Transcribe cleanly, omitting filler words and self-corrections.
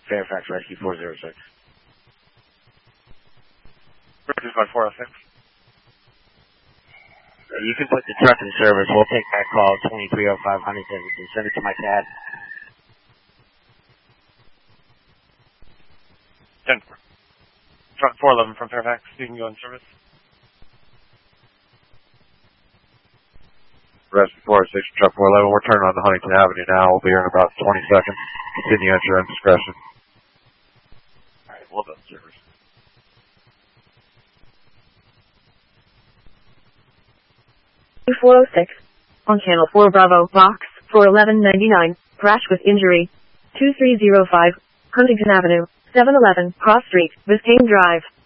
Fairfax Rescue 406. Bridges by 406. You can put the truck in service. We'll take that call, 2305 Huntington, and send it to my CAD. 10. Truck 411 from Fairfax, you can go in service. Rescue 406, truck 411, we're turning on to Huntington Avenue now. We'll be here in about 20 seconds. Continue at your own discretion. Alright, we'll go in service. .406 on Channel 4 Bravo, Box 41199, crash with injury. 2305, Huntington Avenue, 711, Cross Street, Biscayne Drive.